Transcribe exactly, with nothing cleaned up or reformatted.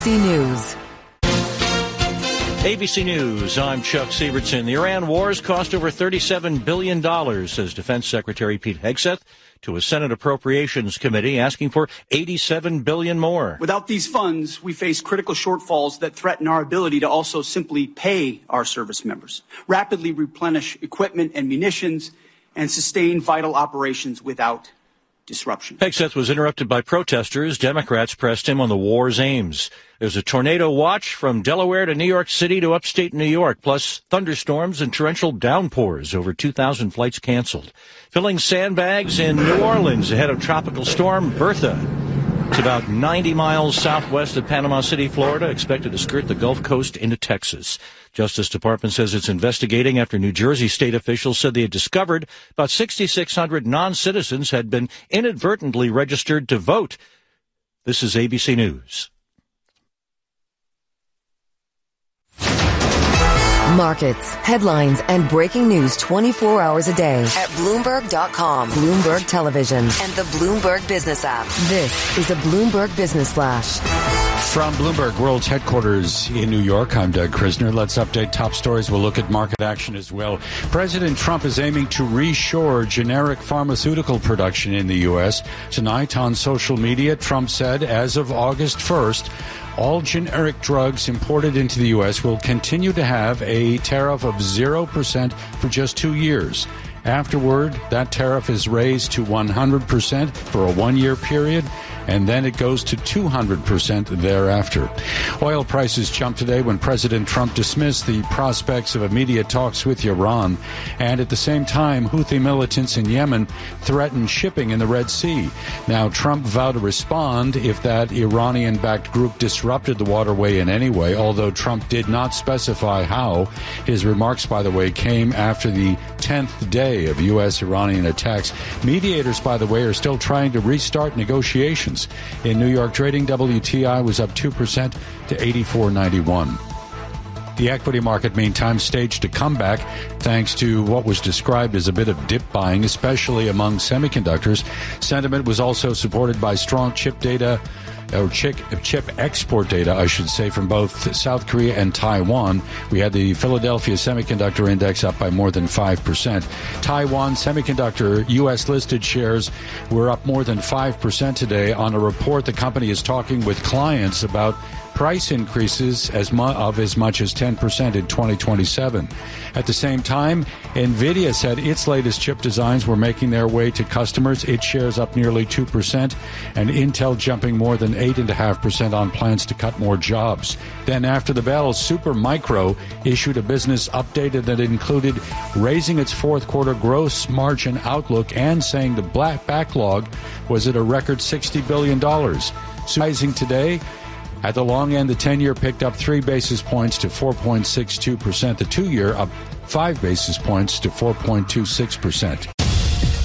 News. A B C News, I'm Chuck Sievertson. The Iran wars cost over thirty-seven billion dollars, says Defense Secretary Pete Hegseth to a Senate Appropriations Committee, asking for eighty-seven billion dollars more. Without these funds, we face critical shortfalls that threaten our ability to also simply pay our service members, rapidly replenish equipment and munitions, and sustain vital operations without disruption. Hegseth was interrupted by protesters. Democrats pressed him on the war's aims. There's a tornado watch from Delaware to New York City to upstate New York, plus thunderstorms and torrential downpours. Over two thousand flights canceled. Filling sandbags in New Orleans ahead of Tropical Storm Bertha. It's about ninety miles southwest of Panama City, Florida, expected to skirt the Gulf Coast into Texas. Justice Department says it's investigating after New Jersey state officials said they had discovered about sixty-six hundred non-citizens had been inadvertently registered to vote. This is A B C News. Markets, headlines, and breaking news twenty-four hours a day at Bloomberg dot com, Bloomberg Television, and the Bloomberg Business app. This is a Bloomberg Business Flash. From Bloomberg World's headquarters in New York, I'm Doug Krisner. Let's update top stories. We'll look at market action as well. President Trump is aiming to reshore generic pharmaceutical production in the U S. Tonight on social media, Trump said as of August first, all generic drugs imported into the U S will continue to have a tariff of zero percent for just two years. Afterward, that tariff is raised to one hundred percent for a one-year period, and then it goes to two hundred percent thereafter. Oil prices jumped today when President Trump dismissed the prospects of immediate talks with Iran, and at the same time, Houthi militants in Yemen threatened shipping in the Red Sea. Now, Trump vowed to respond if that Iranian-backed group disrupted the waterway in any way, although Trump did not specify how. His remarks, by the way, came after the tenth day of U S-Iranian attacks. Mediators, by the way, are still trying to restart negotiations. In New York trading, W T I was up two percent to eighty-four ninety-one. The equity market, meantime, staged a comeback thanks to what was described as a bit of dip buying, especially among semiconductors. Sentiment was also supported by strong chip data, or chip, chip export data, I should say, from both South Korea and Taiwan. We had the Philadelphia Semiconductor Index up by more than five percent. Taiwan Semiconductor U S-listed shares were up more than five percent today on a report the company is talking with clients about price increases as mu- of as much as ten percent in twenty twenty-seven. At the same time, NVIDIA said its latest chip designs were making their way to customers. Its shares up nearly two percent, and Intel jumping more than eight point five percent on plans to cut more jobs. Then after the bell, Supermicro issued a business update that included raising its fourth quarter gross margin outlook and saying the black backlog was at a record sixty billion dollars. Rising today. At the long end, the ten-year picked up three basis points to four point six two percent. The two-year up five basis points to four point two six percent.